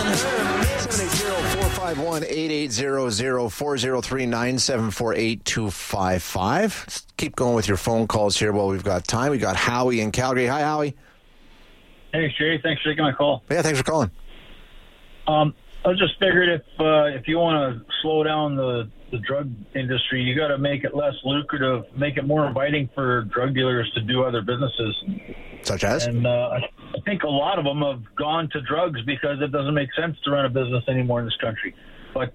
780-451-8800-403-974-8255. Let's keep going with your phone calls here while we've got time. We got Howie in Calgary. Hi, Howie. Hey, Shay. Thanks for taking my call. Yeah, thanks for calling. I just figured if you want to slow down the drug industry, you got to make it less lucrative, make it more inviting for drug dealers to do other businesses. Such as? And I think a lot of them have gone to drugs because it doesn't make sense to run a business anymore in this country. But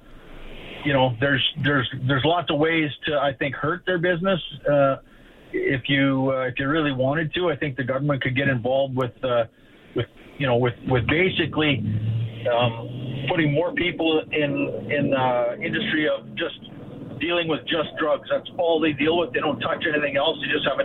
there's lots of ways to, I think, hurt their business. If you really wanted to, I think the government could get involved with basically putting more people in the industry of just dealing with just drugs. That's all they deal with. They don't touch anything else. They just have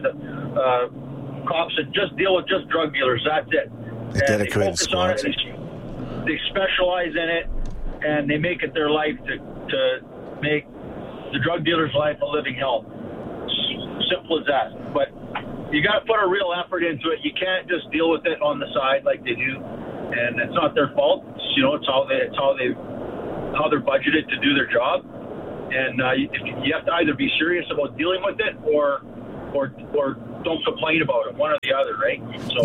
cops that just deal with just drug dealers. That's it. They focus on it. They specialize in it, and they make it their life to make the drug dealer's life a living hell. Simple as that. But you got to put a real effort into it. You can't just deal with it on the side like they do, and it's not their fault. It's how they're budgeted to do their job, and you have to either be serious about dealing with it or don't complain about it, one or the other, right? So,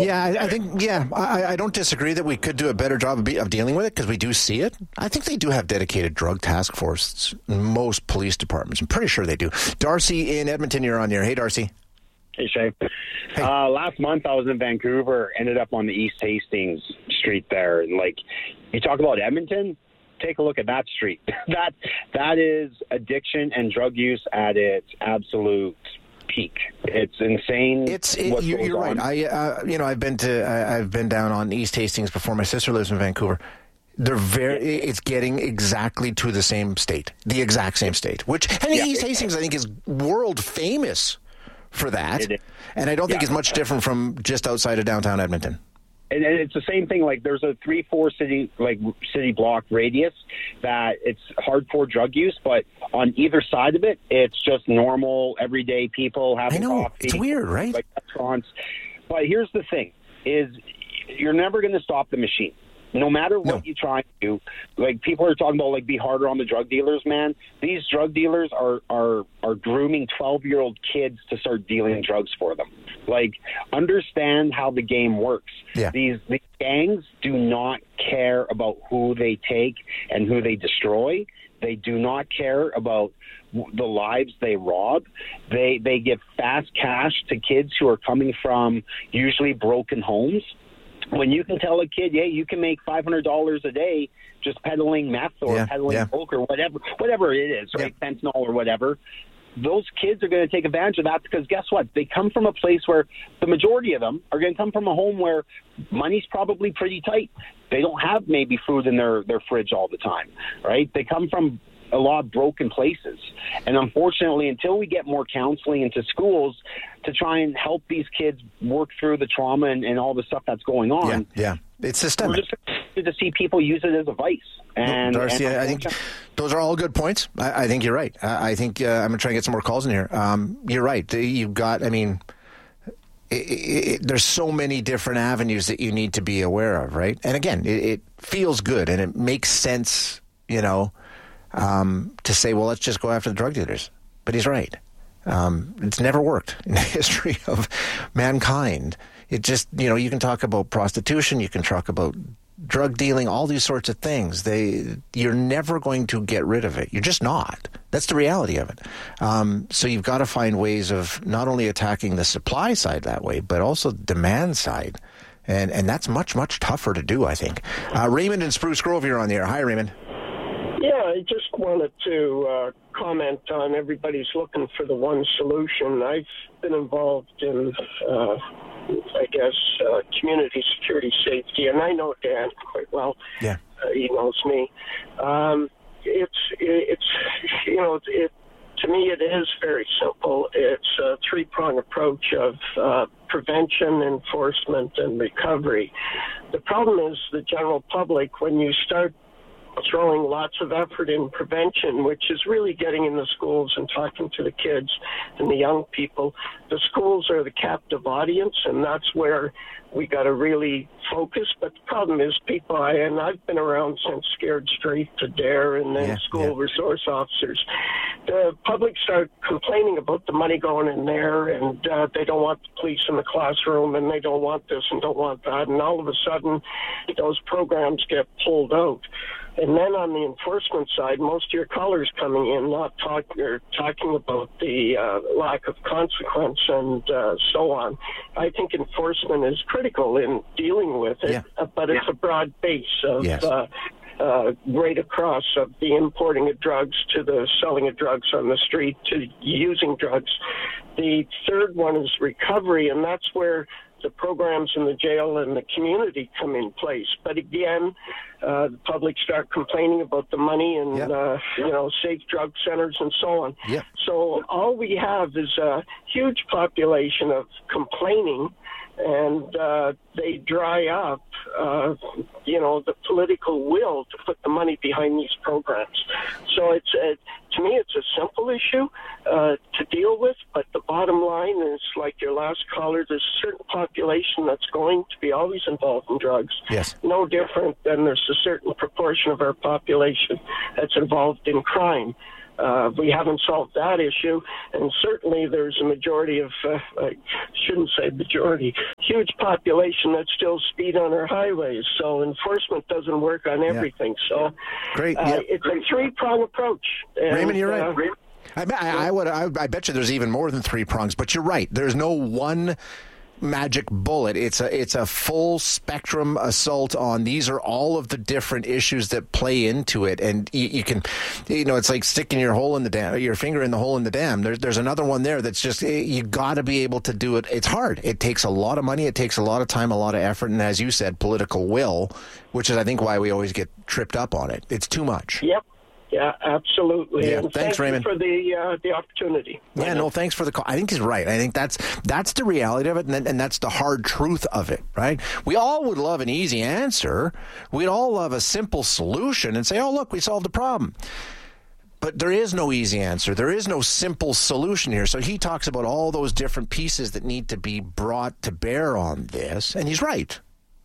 I don't disagree that we could do a better job of dealing with it because we do see it. I think they do have dedicated drug task forces in most police departments. I'm pretty sure they do. Darcy in Edmonton, you're on the air. Hey, Darcy. Hey, Shay. Hey. Last month I was in Vancouver, ended up on the East Hastings Street there. And, you talk about Edmonton, take a look at that street. That is addiction and drug use at its absolute peak. It's insane. You're right. I've been down on East Hastings before. My sister lives in Vancouver. It's getting exactly to the same state, the exact same state. East Hastings, I think, is world famous for that, and I don't think it's much different from just outside of downtown Edmonton. And it's the same thing. There's a 3-4 city block radius that it's hardcore drug use, but on either side of it, it's just normal, everyday people having coffee. It's weird, right? Restaurants. But here's the thing: is you're never going to stop the machine. No matter what you try to do, people are talking about be harder on the drug dealers, man. These drug dealers are grooming 12-year-old kids to start dealing drugs for them. Understand how the game works. Yeah. These gangs do not care about who they take and who they destroy. They do not care about the lives they rob. They give fast cash to kids who are coming from usually broken homes. When you can tell a kid, you can make $500 a day just peddling meth or peddling coke or whatever it is, right? Fentanyl or whatever. Those kids are going to take advantage of that because guess what? They come from a place where the majority of them are going to come from a home where money's probably pretty tight. They don't have maybe food in their fridge all the time, right? They come from a lot of broken places. And unfortunately, until we get more counseling into schools to try and help these kids work through the trauma and all the stuff that's going on. Yeah. It's systemic. We're just to see people use it as a vice. And Darcy, I think those are all good points. I think you're right. I think I'm going to try and get some more calls in here. You're right. You've got, there's so many different avenues that you need to be aware of, right? And again, it feels good and it makes sense, to say, well, let's just go after the drug dealers. But he's right. It's never worked in the history of mankind. It just, you can talk about prostitution, you can talk about drug dealing, all these sorts of things. You're never going to get rid of it. You're just not. That's the reality of it. So you've got to find ways of not only attacking the supply side that way, but also the demand side. And that's much, much tougher to do, I think. Raymond in Spruce Grove, you're on the air. Hi, Raymond. Yeah, I just wanted to comment on everybody's looking for the one solution. I've been involved in, community security safety, and I know Dan quite well. Yeah. He knows me. To me, it is very simple. It's a three-pronged approach of prevention, enforcement, and recovery. The problem is the general public, when you start throwing lots of effort in prevention, which is really getting in the schools and talking to the kids and the young people. The schools are the captive audience, and that's where we got to really focus. But the problem is people, and I've been around since Scared Straight to DARE and then school resource officers. The public start complaining about the money going in there, and they don't want the police in the classroom, and they don't want this and don't want that, and all of a sudden those programs get pulled out. And then on the enforcement side, most of your callers coming in not talking about the lack of consequence and so on. I think enforcement is critical in dealing with it, but it's a broad base of right across of the importing of drugs to the selling of drugs on the street to using drugs. The third one is recovery, and that's where the programs in the jail and the community come in place. But again, the public start complaining about the money and, safe drug centers and so on. Yep. So all we have is a huge population of complaining, and they dry up, the political will to put the money behind these programs. So it's to me, it's a simple issue to deal with, but the bottom line is, like your last caller, there's a certain population that's going to be always involved in drugs. Yes. No different than there's a certain proportion of our population that's involved in crime. We haven't solved that issue, and certainly there's a majority of, I shouldn't say majority, huge population that still speed on our highways, so enforcement doesn't work on everything. So it's a three-prong approach. And, Raymond, you're right. I bet you there's even more than three prongs, but you're right. There's no one magic bullet. It's a full spectrum assault on these are all of the different issues that play into it, and you can, it's like sticking your finger in the hole in the dam. There's another one there that's just, you got to be able to do it. It's hard. It takes a lot of money. It takes a lot of time, a lot of effort, and as you said, political will, which is I think why we always get tripped up on it. It's too much. Yep. Yeah, absolutely. Yeah, and thanks, Raymond, for the opportunity. Yeah, no, thanks for the call. I think he's right. I think that's the reality of it, and that's the hard truth of it, right? We all would love an easy answer. We'd all love a simple solution and say, oh, look, we solved the problem. But there is no easy answer. There is no simple solution here. So he talks about all those different pieces that need to be brought to bear on this, and he's right.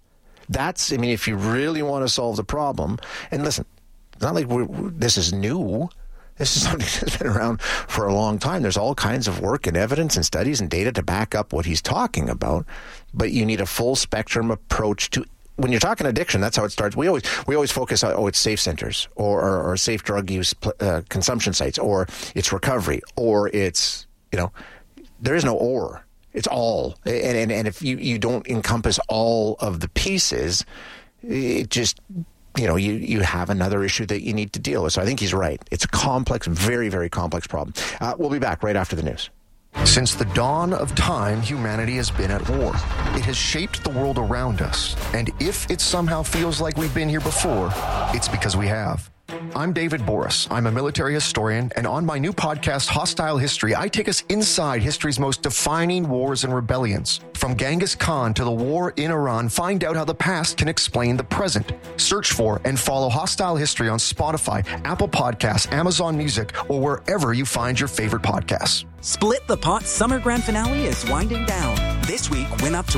If you really want to solve the problem, and listen, it's not like this is new. This is something that's been around for a long time. There's all kinds of work and evidence and studies and data to back up what he's talking about. But you need a full spectrum approach to, when you're talking addiction, that's how it starts. We always focus on, it's safe centers or safe drug use consumption sites, or it's recovery, or it's, there is no or. It's all. And if you don't encompass all of the pieces, it just, you have another issue that you need to deal with. So I think he's right. It's a complex, very, very complex problem. We'll be back right after the news. Since the dawn of time, humanity has been at war. It has shaped the world around us. And if it somehow feels like we've been here before, it's because we have. I'm David Boris. I'm a military historian, and on my new podcast, Hostile History, I take us inside history's most defining wars and rebellions. From Genghis Khan to the war in Iran, find out how the past can explain the present. Search for and follow Hostile History on Spotify, Apple Podcasts, Amazon Music, or wherever you find your favorite podcasts. Split the Pot Summer Grand Finale is winding down. This week, win up to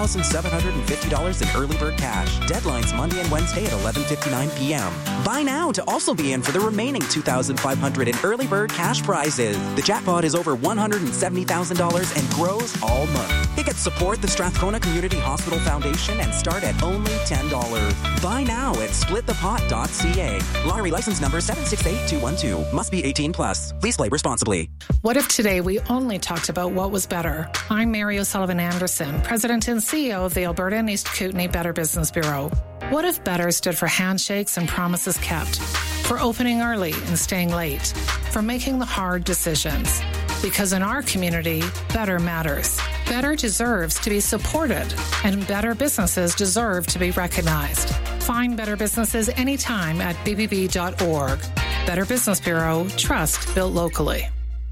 $1,750 in early bird cash. Deadline's Monday and Wednesday at 11:59 p.m. Buy now to also be in for the remaining $2,500 in early bird cash prizes. The jackpot is over $170,000 and grows all month. Tickets support the Strathcona Community Hospital Foundation and start at only $10. Buy now at splitthepot.ca. Lottery license number 768212. Must be 18 plus. Please play responsibly. What if today we only talked about what was better? I'm Mary O'Sullivan Anderson, President and CEO of the Alberta and East Kootenay Better Business Bureau. What if better stood for handshakes and promises kept, for opening early and staying late, for making the hard decisions? Because in our community, better matters. Better deserves to be supported, and better businesses deserve to be recognized. Find better businesses anytime at bbb.org. Better Business Bureau, trust built locally.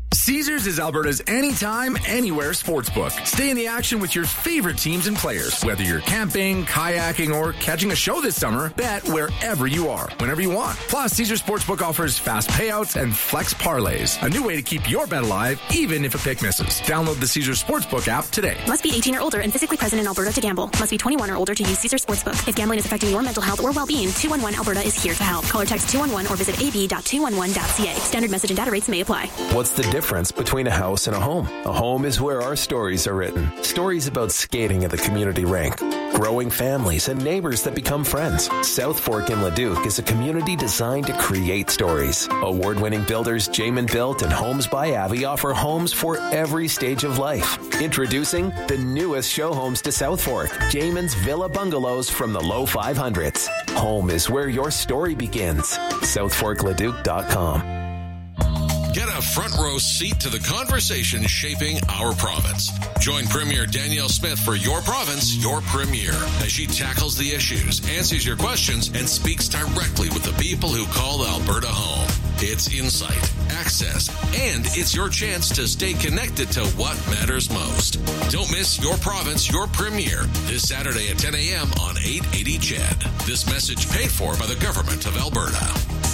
Caesars is Alberta's anytime, anywhere sportsbook. Stay in the action with your favorite teams and players. Whether you're camping, kayaking, or catching a show this summer, bet wherever you are, whenever you want. Plus, Caesars Sportsbook offers fast payouts and flex parlays. A new way to keep your bet alive, even if a pick misses. Download the Caesars Sportsbook app today. Must be 18 or older and physically present in Alberta to gamble. Must be 21 or older to use Caesars Sportsbook. If gambling is affecting your mental health or well-being, 211 Alberta is here to help. Call or text 211 or visit ab.211.ca. Standard message and data rates may apply. What's the difference between a house and a home? A home is where our stories are written. Stories about skating at the community rink, growing families and neighbors that become friends. South Fork in Leduc is a community designed to create stories. Award-winning builders Jamin Built and Homes by Avi offer homes for every stage of life. Introducing the newest show homes to South Fork, Jamin's Villa Bungalows from the low 500s. Home is where your story begins. SouthForkLeduc.com. Get a front row seat to the conversation shaping our province. Join Premier Danielle Smith for Your Province, Your Premier, as she tackles the issues, answers your questions, and speaks directly with the people who call Alberta home. It's insight, access, and it's your chance to stay connected to what matters most. Don't miss Your Province, Your Premier this Saturday at 10 a.m. on 880 CHED. This message paid for by the Government of Alberta.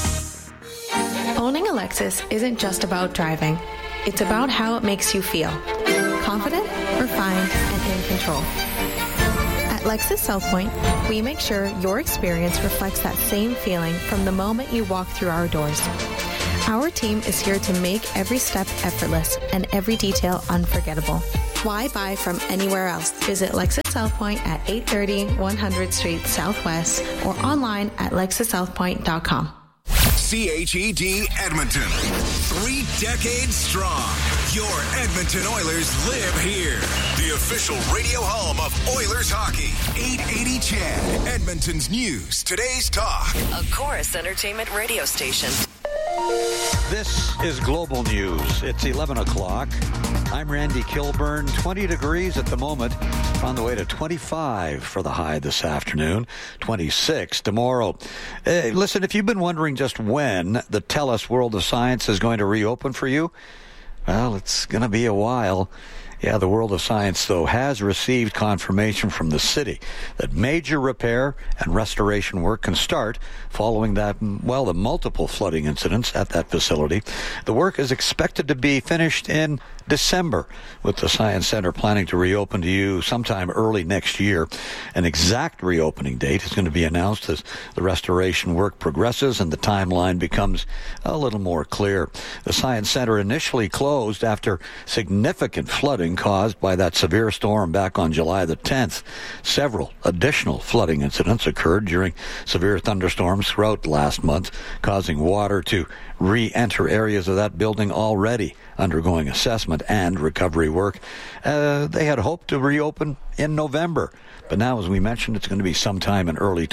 Owning a Lexus isn't just about driving. It's about how it makes you feel. Confident, refined, and in control. At Lexus South Point, we make sure your experience reflects that same feeling from the moment you walk through our doors. Our team is here to make every step effortless and every detail unforgettable. Why buy from anywhere else? Visit Lexus South Point at 830 100th Street Southwest or online at lexussouthpoint.com. CHED Edmonton. 3 decades strong. Your Edmonton Oilers live here. The official radio home of Oilers hockey. 880 CHED. Edmonton's news. Today's talk. A Chorus Entertainment radio station. This is Global News. It's 11 o'clock. I'm Randy Kilburn. 20 degrees at the moment. On the way to 25 for the high this afternoon. 26 tomorrow. Listen, if you've been wondering just when the TELUS World of Science is going to reopen for you, well, it's going to be a while. Yeah, the World of Science, though, has received confirmation from the city that major repair and restoration work can start following that, well, the multiple flooding incidents at that facility. The work is expected to be finished in December, with the Science Center planning to reopen to you sometime early next year. An exact reopening date is going to be announced as the restoration work progresses and the timeline becomes a little more clear. The Science Center initially closed after significant flooding caused by that severe storm back on July the 10th. Several additional flooding incidents occurred during severe thunderstorms throughout last month, causing water to re-enter areas of that building already undergoing assessment and recovery work. They had hoped to reopen in November, but now, as we mentioned, it's going to be sometime in early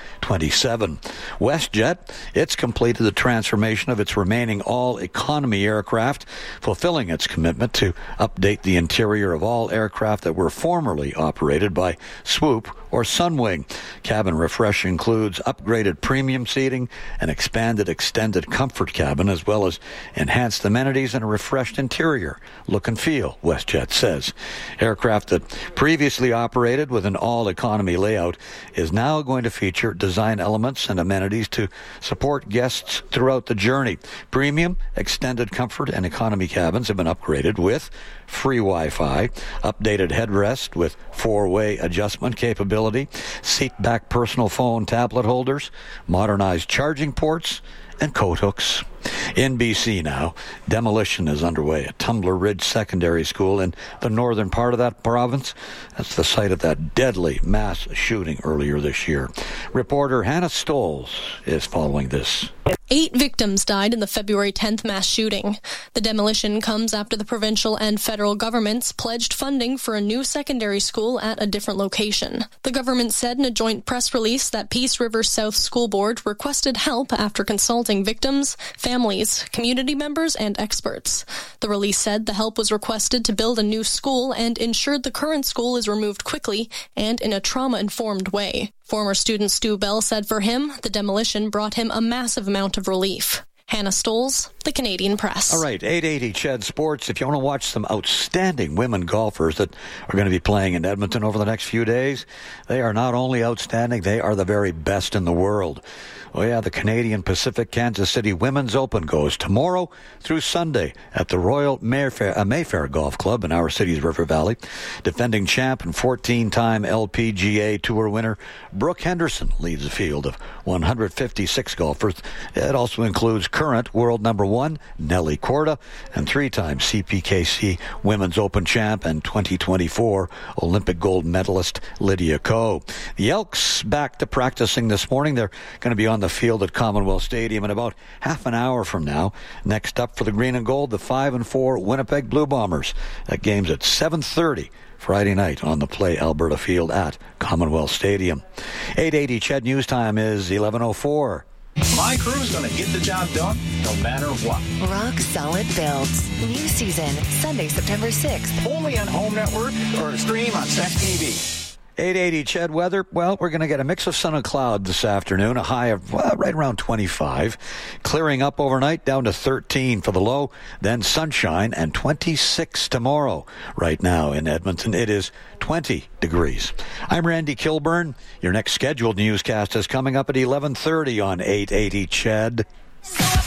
2027. WestJet, it's completed the transformation of its remaining all-economy aircraft, fulfilling its commitment to update the interior of all aircraft that were formerly operated by Swoop or Sunwing. Cabin refresh includes upgraded premium seating, an expanded extended comfort cabin, as well as enhanced amenities and a refreshed interior look and feel, WestJet says. Aircraft that previously operated with an all-economy layout is now going to feature design elements and amenities to support guests throughout the journey. Premium, extended comfort, and economy cabins have been upgraded with free Wi-Fi, updated headrest with 4-way adjustment capability, seat-back personal phone tablet holders, modernized charging ports, and coat hooks. In BC now, demolition is underway at Tumbler Ridge Secondary School in the northern part of that province. That's the site of that deadly mass shooting earlier this year. Reporter Hannah Stolz is following this. 8 victims died in the February 10th mass shooting. The demolition comes after the provincial and federal governments pledged funding for a new secondary school at a different location. The government said in a joint press release that Peace River South School Board requested help after consulting victims, families, community members, and experts. The release said the help was requested to build a new school and ensured the current school is removed quickly and in a trauma-informed way. Former student Stu Bell said for him, the demolition brought him a massive amount of relief. Hannah Stolz, The Canadian Press. All right, 880 Ched Sports. If you want to watch some outstanding women golfers that are going to be playing in Edmonton over the next few days, they are not only outstanding, they are the very best in the world. Oh, yeah, the Canadian Pacific Kansas City Women's Open goes tomorrow through Sunday at the Royal Mayfair Golf Club in our city's River Valley. Defending champ and 14-time LPGA Tour winner Brooke Henderson leads a field of 156 golfers. It also includes current world number one Nelly Korda and 3-time CPKC Women's Open champ and 2024 Olympic gold medalist Lydia Ko. The Elks back to practicing this morning. They're going to be on the field at Commonwealth Stadium in about half an hour from now. Next up for the green and gold, the 5-4 Winnipeg Blue Bombers. That game's at 7:30 Friday night on the Play Alberta Field at Commonwealth Stadium. 880 Ched News Time is 11:04. My crew's going to get the job done no matter what. Rock Solid Builds. New season, Sunday, September 6th. Only on Home Network or stream on Sex TV. 880 Ched weather. Well, we're going to get a mix of sun and cloud this afternoon, a high of right around 25. Clearing up overnight down to 13 for the low, then sunshine and 26 tomorrow. Right now in Edmonton, it is 20 degrees. I'm Randy Kilburn. Your next scheduled newscast is coming up at 11:30 on 880 Ched.